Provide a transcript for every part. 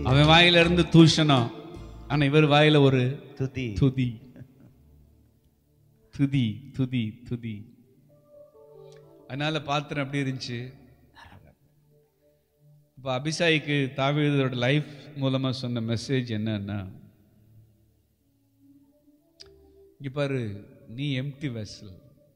அவன் வாயில இருந்து தூஷணம், ஆனா இவர் வாயில ஒரு துதி. துதி துதி துதி துதி. அதனால பாத்திரம் அப்படி இருந்துச்சு. இப்போ அபிஷாய்க்கு தாவீதோட லைஃப் மூலமா சொன்ன மெசேஜ் என்னன்னா, இங்க பாரு, நீ எம்டி வெசல்,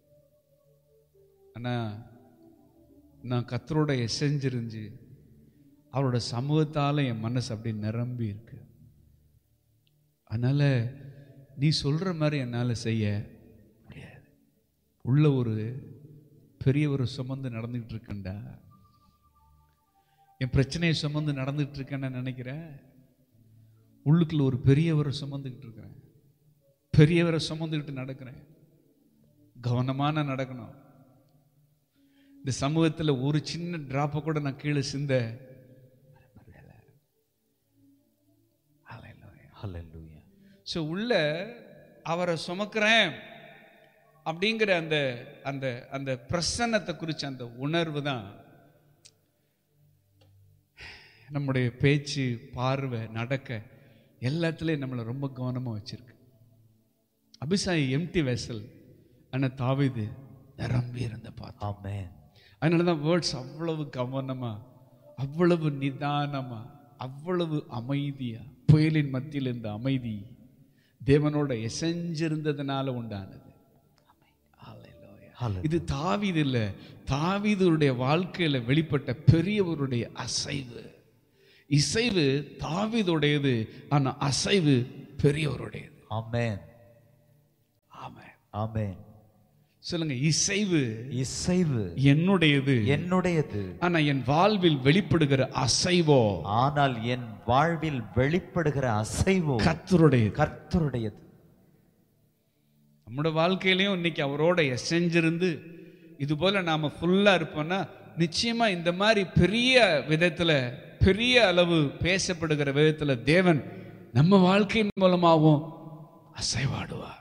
ஆனா நான் கர்த்தரோட எசைஞ்சிருந்து அவரோட சமூகத்தால என் மனசு அப்படி நிரம்பி இருக்கு. அதனால நீ சொல்ற மாதிரி என்னால செய்ய முடியாது. உள்ள ஒரு பெரிய ஒரு சுமந்து நடந்துகிட்டு இருக்கேன்டா, என் பிரச்சனையை சுமந்து நடந்துகிட்டு இருக்கேன்னு நினைக்கிறேன். உள்ளுக்குள்ள ஒரு பெரியவரை சுமந்துக்கிட்டு இருக்கிறேன், பெரியவரை சுமந்துக்கிட்டு நடக்கிறேன். கவனமான நடக்கணும். இந்த சமூகத்தில் ஒரு சின்ன டிராப்பை கூட நான் கீழே சிந்த ஸோ உள்ள அவரை சுமக்கிறேன் அப்படிங்கிற அந்த அந்த அந்த பிரசன்னத்தை குறித்த அந்த உணர்வு தான் நம்முடைய பேச்சு, பார்வை, நடக்க எல்லாத்துலேயும் நம்மளை ரொம்ப கவனமாக வச்சிருக்கு. அபிஷாய் எம்டி வெசல், ஆனால் தாவீது நிரம்பி இருந்த பார்த்தோம். அதனால தான் வேர்ட்ஸ் அவ்வளவு கவனமா, அவ்வளவு நிதானமா, அவ்வளவு அமைதியா, புயலின் மத்தியில் இருந்த அமைதி தேவனோட எசைஞ்சிருந்ததுனால உண்டானது. இது தாவீது இல்ல, தாவீதுடைய வாழ்க்கையில வெளிப்பட்ட பெரியவருடைய அசைவு. இசைவு தாவீதுடையது, ஆனா அசைவு பெரியவருடையது. ஆமென் ஆமென் ஆமென். சொல்லுங்க, இசைவு இசைவு என்னுடையது என்னுடையது, ஆனா என் வாழ்வில் வெளிப்படுகிற அசைவோ, ஆனால் என் வாழ்வில் வெளிப்படுகிற அசைவோ கர்த்தருடையது. கர்த்தருடையது. நம்முடைய வாழ்க்கையிலையும் இன்னைக்கு அவரோட எசைஞ்சிருந்து இது போல நாம ஃபுல்லா இருப்போம்னா, நிச்சயமா இந்த மாதிரி பெரிய விதத்துல, பெரிய அளவு பேசப்படுகிற விதத்துல தேவன் நம்ம வாழ்க்கையின் மூலமாகவும் அசைவாடுவார்.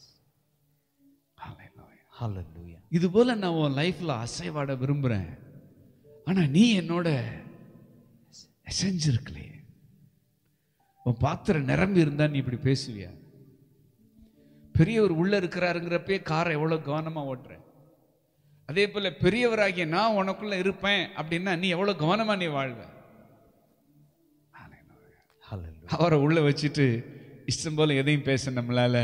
இது போல நான் உன் லைஃப்ல அசைவாட விரும்புறேன், ஆனா நீ என்னோட செஞ்சிருக்கலையே. உன் பாத்திரம் நிரம்பி இருந்தா நீ இப்படி பேசுவியா? பெரியவர் உள்ள இருக்கிறாருங்கிறப்பே காரை எவ்வளவு கவனமா ஓட்டுற. அதே போல பெரியவராகிய நான் உனக்குள்ள இருப்பேன் அப்படின்னா நீ எவ்வளவு கவனமா நீ வாழ்வ. அவரை உள்ள வச்சுட்டு இஷ்டம் போல எதையும் பேச நம்மளால.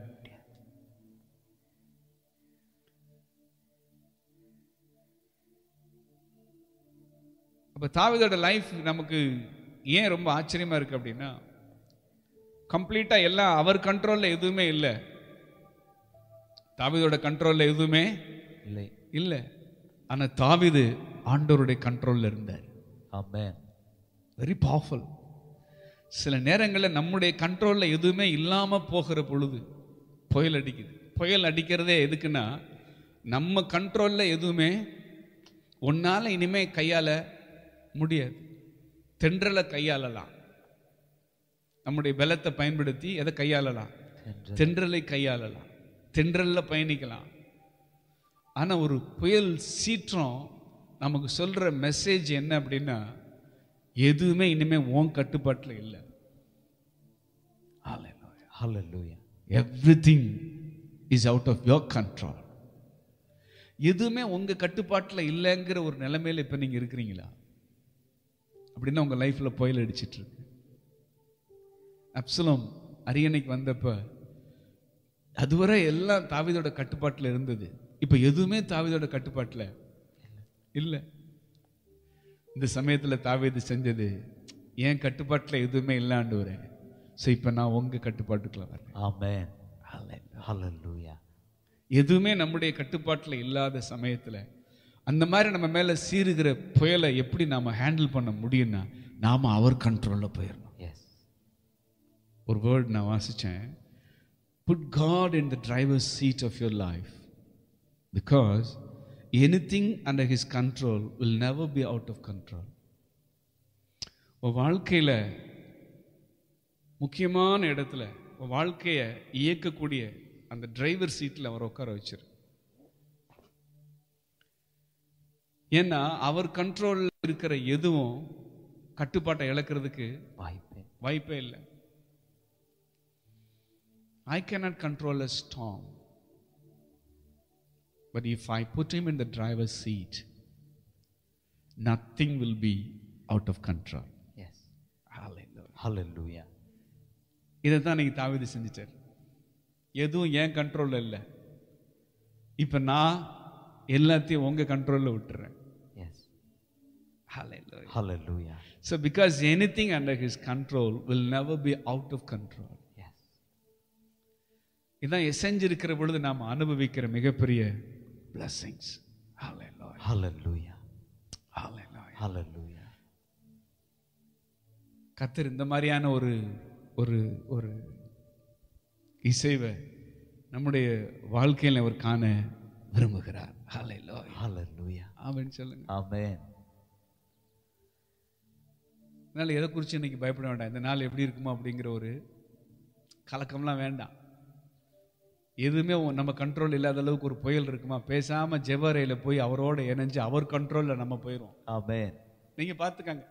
அப்ப தாவீதோட லைஃப் நமக்கு ஏன் ரொம்ப ஆச்சரியமா இருக்கு அப்படின்னா, கம்ப்ளீட்டா எல்லாம் அவர் கண்ட்ரோல்ல எதுவுமே இல்லை. தாவீதோட கண்ட்ரோல்ல எதுவுமே இல்லை இல்லை, ஆனா தாவீது ஆண்டவருடைய கண்ட்ரோல்ல இருந்தார். ஆமென். Very powerful. சில நேரங்களில் நம்முடைய கண்ட்ரோல்ல எதுவுமே இல்லாம போகிற பொழுது புயல் அடிக்குது. புயல் அடிக்கிறதே எதுக்குன்னா, நம்ம கண்ட்ரோல்ல எதுவுமே ஒன்னால இனிமே கையாள முடியாது. தென்றலை கையாளலாம், நம்முடைய பலத்தை பயன்படுத்தி எதை கையாளலாம்? தென்றலை கையாளலாம், தென்றல்ல பயணிக்கலாம். ஆனா ஒரு புயல் சீற்றம் நமக்கு சொல்ற மெசேஜ் என்ன அப்படின்னா, எதுவுமே இனிமே உன் கட்டுப்பாட்டில் இல்லை. Everything is out of your control. எதுவுமே உங்க கட்டுப்பாட்டில் இல்லைங்கிற ஒரு நிலைமையில இப்ப நீங்க இருக்கிறீங்களா? அப்படின்னா உங்க லைஃப்ல புயல் அடிச்சிட்டு இருக்கு. அப்சலோம் அரியணைக்கு வந்தப்ப அதுவரை எல்லாம் தாவீதோட கட்டுப்பாட்டில் இருந்தது. இப்ப எதுவுமே தாவீதோட கட்டுப்பாட்டில் இல்லை. இந்த சமயத்துல தாவீது செஞ்சது, என் கட்டுப்பாட்டில் எதுவுமே இல்லாண்டவரே, சோ இப்ப நான் உங்க கட்டுப்பாட்டுக்குள்ள வரேன். ஆமென். ஹல்லேலூயா. எதுவுமே நம்முடைய கட்டுப்பாட்டில் இல்லாத சமயத்துல அந்த மாதிரி நம்ம மேல சீருகிற புயலை எப்படி நாம ஹேண்டில் பண்ண முடியும்னா, நாம அவர் கண்ட்ரோல்ல போயிடணும். ஒரு வேர்ட் நான் வாசிச்சேன், put God in the driver's seat of your life, because anything under his control will never be out of control. உன் வாழ்க்கையில முக்கியமான இடத்துல உன் வாழ்க்கையை இயக்கக்கூடிய அந்த டிரைவர் சீட்ல அவர் உட்கார வச்சிரு. ஏன்னா அவர் கண்ட்ரோல்ல இருக்கிற எதுவும் கட்டுப்பாட்டை இழக்கிறதுக்கு வாய்ப்பே இல்லை. I cannot control a storm, but if I put him in the driver's seat, nothing will be out of control. Yes. Hallelujah. Hallelujah. இதைத்தான் நீங்க தாவீது செஞ்சிட்டார். எதுவும் என் கண்ட்ரோல்ல இல்லை, இப்ப நான் எல்லாத்தையும் உங்க கண்ட்ரோல்ல விட்டுறேன். Yes. Hallelujah. Hallelujah. So because anything under his control will never be out of control. Yes. இதான் எசைஞ்சிருக்கிற பொழுது நாம் அனுபவிக்கிற மிகப்பெரிய blessings. Hallelujah. Hallelujah. Hallelujah. Hallelujah. கர்த்தர் இந்த மாதிரியான ஒரு ஒரு ஒரு இசைவை நம்முடைய வாழ்க்கையில் அவர் காண விரும்புகிறார். Hallelujah. Hallelujah. ஆமென் சொல்லுங்க. Amen. அதனால எதை குறித்து இன்னைக்கு பயப்பட வேண்டாம். இந்த நாள் எப்படி இருக்குமோ அப்படிங்கிற ஒரு கலக்கம்லாம் வேண்டாம். எதுவுமே நம்ம கண்ட்ரோல் இல்லாத அளவுக்கு ஒரு புயல் இருக்குமா, பேசாம ஜெபரையில போய் அவரோட இணைஞ்சு அவர் கண்ட்ரோல்ல நம்ம போயிடுவோம். Amen. நீங்க பாத்துக்கங்க.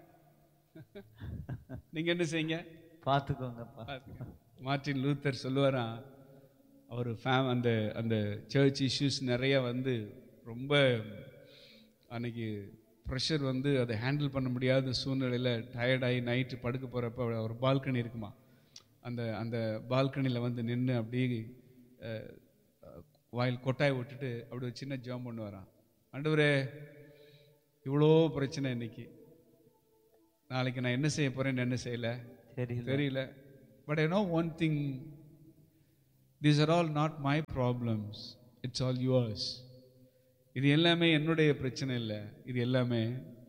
நீங்க என்ன செய்யுங்க, பாத்துக்கோங்கப்பா. மார்ட்டின் லூத்தர் சொல்லுவாராம், அவர் அந்த அந்த சர்ச் இஷ்யூஸ் நிறைய வந்து ரொம்ப அன்னைக்கு ப்ரெஷர் வந்து அதை ஹேண்டில் பண்ண முடியாத சூழ்நிலையில் டயர்டாகி நைட்டு படுக்க போகிறப்ப ஒரு பால்கனி இருக்குமா, அந்த அந்த பால்கனியில் வந்து நின்று அப்படியே வாயில் கொட்டாய் விட்டுட்டு அப்படி ஒரு சின்ன ஜாம் பண்ணு வரான். ஆண்டவரே, இவ்வளோ பிரச்சனை இன்னைக்கு, நாளைக்கு நான் என்ன செய்ய போகிறேன்னு என்ன செய்யலை தெரியல. But I know one thing, these are all not my problems, it's all yours. இது எல்லாமே என்னுடைய பிரச்சனை இல்லை, இது எல்லாமே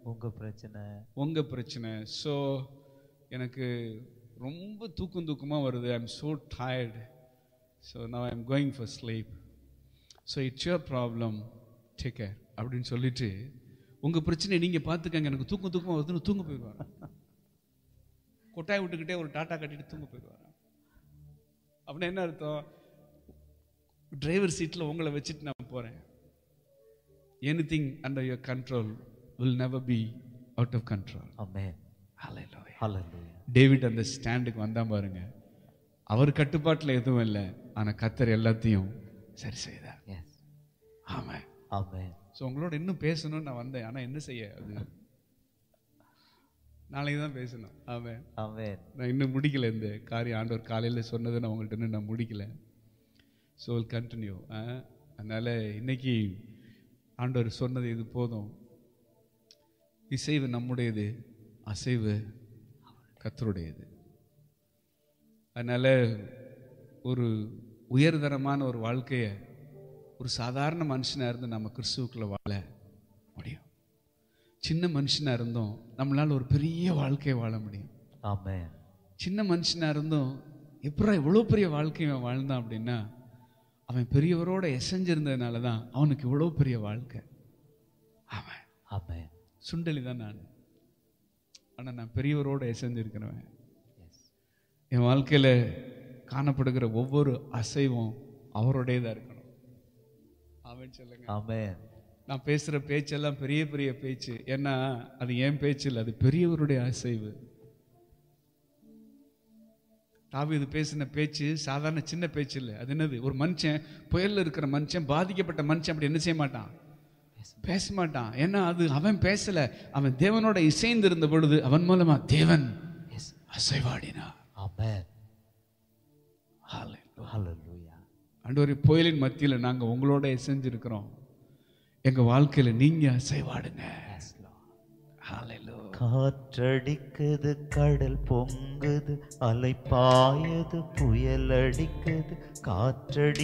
உங்க பிரச்சனை. ஸோ எனக்கு ரொம்ப தூக்கமாக வருது. I am so tired. So now I am going for sleep. So it's your problem, take care அப்படின்னு சொல்லிட்டு உங்கள் பிரச்சனையை நீங்கள் பார்த்துக்கங்க, எனக்கு தூக்கமாக வருதுன்னு தூங்க போயிடுவாங்க. கொட்டாய் விட்டுக்கிட்டே ஒரு டாட்டா கட்டிட்டு தூங்க போயிடுவாங்க. அப்படின்னா என்ன அர்த்தம்? டிரைவர் சீட்டில் உங்களை வச்சுட்டு நான் போகிறேன். Anything under your control will never be out of control. Amen. Hallelujah. Hallelujah. David அந்த ஸ்டாண்டுக்கு வந்தா பாருங்க, அவர் கட்டுப்பாட்டில் எதுவும் இல்லை, ஆனால் கர்த்தர் எல்லாத்தையும் சரி செய்தார். Yes. ஆமென். Amen. ஸோ உங்களோட இன்னும் பேசணும்னு நான் வந்தேன், ஆனால் என்ன செய்ய, அது நாளைக்கு தான் பேசணும். ஆமென். Amen. நான் இன்னும் முடிக்கல, இந்த காரியம் ஆண்டவர் காலையில் சொன்னதை நான் உங்கள்கிட்ட இன்னும் நான் முடிக்கல. So will continue. அதனால் இன்னைக்கு ஆண்டவர் சொன்னது இது போதும். இசைவு நம்முடையது, அசைவு கர்த்தருடையது. அதனால் ஒரு உயர்தரமான ஒரு வாழ்க்கையை ஒரு சாதாரண மனுஷனாக இருந்து நம்ம கிறிஸ்துவுக்குள்ள வாழ முடியும். சின்ன மனுஷனாக இருந்தோம் நம்மளால் ஒரு பெரிய வாழ்க்கையை வாழ முடியும். Amen. சின்ன மனுஷனாக இருந்தோம் எப்படா இவ்வளோ பெரிய வாழ்க்கையை வாழ்ந்தான் அப்படின்னா, அவன் பெரியவரோட எசைஞ்சிருந்ததுனால தான் அவனுக்கு இவ்வளோ பெரிய வாழ்க்கை. அவன் Amen. சுண்டலி தான் நான், ஆனால் நான் பெரியவரோட எசைஞ்சிருக்கிறவன். என் வாழ்க்கையில் காணப்படுகிற ஒவ்வொரு அசைவும் அவருடையதாக இருக்கணும். அவன் சொல்லுங்க. Amen. நான் பேசுகிற பேச்செல்லாம் பெரிய பெரிய பேச்சு, ஏன்னா அது என் பேச்சு இல்லை, அது பெரியவருடைய அசைவு. தாவீது பேசின பேச்சு சாதாரண சின்ன பேச்சு இல்லை. அது என்னது? ஒரு மனுஷன், புயலில் இருக்கிற மனுஷன், பாதிக்கப்பட்ட மனுஷன் அப்படி என்ன செய்ய மாட்டான், பேச மாட்டான். ஏன்னா அது அவன் பேசல, அவன் தேவனோட இசைந்து இருந்த பொழுது அவன் மூலமா தேவன் அசைவாடினார். Amen. Hallelujah. ஆண்டவரே, புயலின் மத்தியில் நாங்க உங்களோட இசைஞ்சிருக்கிறோம், எங்க வாழ்க்கையில நீங்க அசைவாடுங்க. காற்றடிக்குது, கடல் பொங்குது, அலை பாயுது, புயல் அடிக்குது, காற்றடி